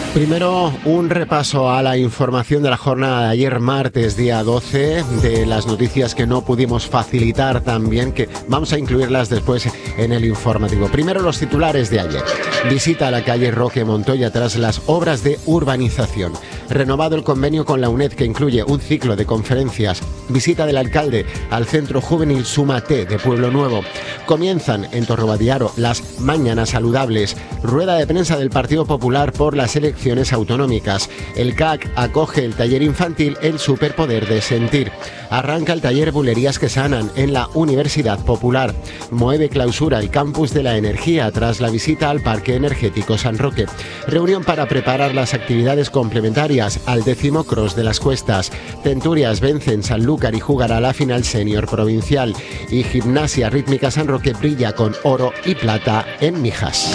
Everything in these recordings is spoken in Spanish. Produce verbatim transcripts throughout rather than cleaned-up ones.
Primero, un repaso a la información de la jornada de ayer martes, día doce, de las noticias que no pudimos facilitar también, que vamos a incluirlas después en el informativo. Primero, los titulares de ayer. Visita a la calle Roque Montoya tras las obras de urbanización. Renovado el convenio con la UNED, que incluye un ciclo de conferencias. Visita del alcalde al Centro Juvenil Sumate de Pueblo Nuevo. Comienzan en Torrebadiaro las Mañanas Saludables. Rueda de prensa del Partido Popular por las elecciones autonómicas. El C A C acoge el taller infantil El Superpoder de Sentir. Arranca el taller Bulerías que Sanan en la Universidad Popular. Mueve clausura el campus de la energía tras la visita al Parque Energético San Roque. Reunión para preparar las actividades complementarias al décimo Cross de las Cuestas. Centurias vence en Sanlúcar y jugará la final senior provincial. Y Gimnasia Rítmica San Roque brilla con oro y plata en Mijas.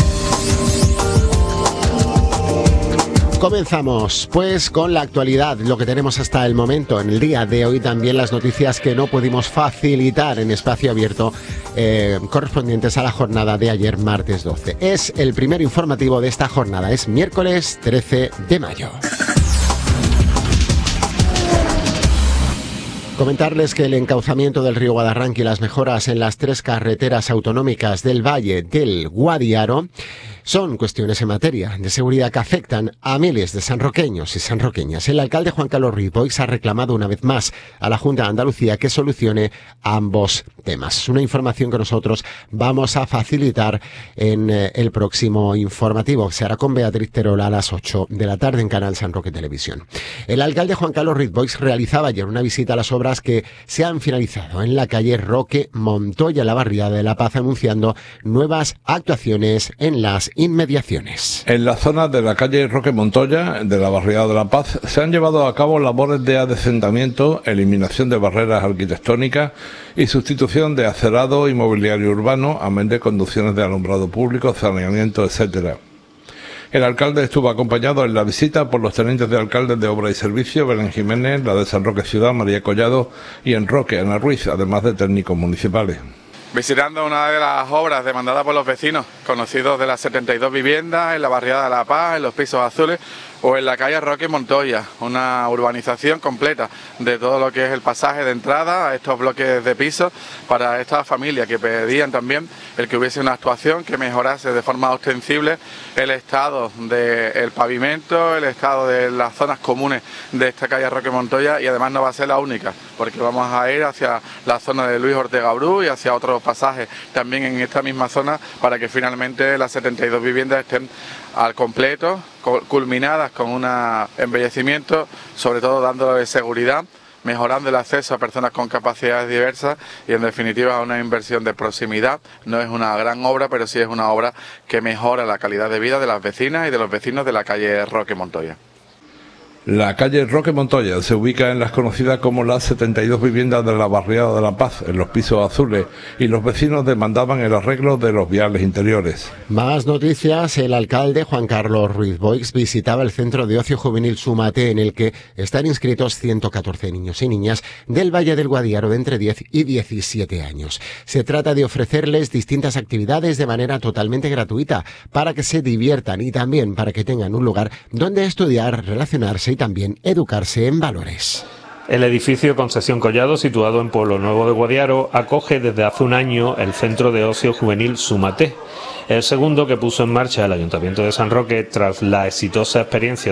Comenzamos pues con la actualidad, lo que tenemos hasta el momento en el día de hoy, también las noticias que no pudimos facilitar en espacio abierto eh, correspondientes a la jornada de ayer martes doce. Es el primer informativo de esta jornada, es miércoles trece de mayo. Comentarles que el encauzamiento del río Guadarranque y las mejoras en las tres carreteras autonómicas del Valle del Guadiaro son cuestiones en materia de seguridad que afectan a miles de sanroqueños y sanroqueñas. El alcalde Juan Carlos Ruiz Boix ha reclamado una vez más a la Junta de Andalucía que solucione ambos temas. Es una información que nosotros vamos a facilitar en eh, el próximo informativo. Se hará con Beatriz Terola a las ocho de la tarde en Canal San Roque Televisión. El alcalde Juan Carlos Ruiz Boix realizaba ayer una visita a las obras que se han finalizado en la calle Roque Montoya, la barriada de La Paz, anunciando nuevas actuaciones en las inmediaciones. En la zona de la calle Roque Montoya, de la barriada de La Paz, se han llevado a cabo labores de adecentamiento, eliminación de barreras arquitectónicas y sustitución de acerado y mobiliario urbano, amén de conducciones de alumbrado público, saneamiento, etcétera. El alcalde estuvo acompañado en la visita por los tenientes de alcaldes de Obra y Servicio, Belén Jiménez, la de San Roque Ciudad, María Collado, y en Roque, Ana Ruiz, además de técnicos municipales. Visitando una de las obras demandadas por los vecinos, conocidos de las setenta y dos viviendas en la barriada de La Paz, en los pisos azules, o en la calle Roque Montoya, una urbanización completa de todo lo que es el pasaje de entrada a estos bloques de pisos para estas familias que pedían también el que hubiese una actuación que mejorase de forma ostensible el estado del pavimento, el estado de las zonas comunes de esta calle Roque Montoya, y además no va a ser la única, porque vamos a ir hacia la zona de Luis Ortega Bru y hacia otros pasajes también en esta misma zona para que finalmente las setenta y dos viviendas estén al completo, culminadas con un embellecimiento, sobre todo dándole seguridad, mejorando el acceso a personas con capacidades diversas y en definitiva una inversión de proximidad. No es una gran obra, pero sí es una obra que mejora la calidad de vida de las vecinas y de los vecinos de la calle Roque Montoya. La calle Roque Montoya se ubica en las conocidas como las setenta y dos viviendas de la barriada de La Paz, en los pisos azules, y los vecinos demandaban el arreglo de los viales interiores. Más noticias. El alcalde Juan Carlos Ruiz Boix visitaba el Centro de Ocio Juvenil Sumate, en el que están inscritos ciento catorce niños y niñas del Valle del Guadiaro de entre diez y diecisiete años. Se trata de ofrecerles distintas actividades de manera totalmente gratuita para que se diviertan y también para que tengan un lugar donde estudiar, relacionarse y también educarse en valores. El edificio Concesión Collado, situado en Pueblo Nuevo de Guadiaro, acoge desde hace un año el Centro de Ocio Juvenil Sumate, el segundo que puso en marcha el Ayuntamiento de San Roque tras la exitosa experiencia